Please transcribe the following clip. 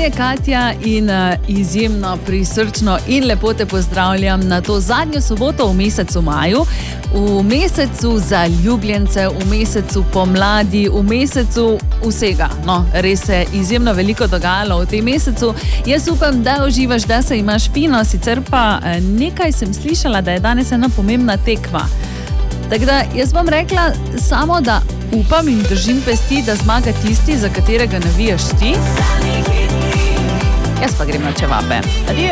je Katja in izjemno prisrčno in lepo te pozdravljam na to zadnjo soboto v mesecu maju, v mesecu zaljubljence, v mesecu pomladi, v mesecu vsega. No, res se izjemno veliko dogajalo v tem mesecu. Jaz upam, da uživaš, da se imaš fino, sicer pa nekaj sem slišala, da je danes ena pomembna tekma. Tako da jaz bom rekla samo, da upam in držim pesti, da zmaga tisti, za katerega navijaš ti. Jaz pa grem na čevape. Adijo.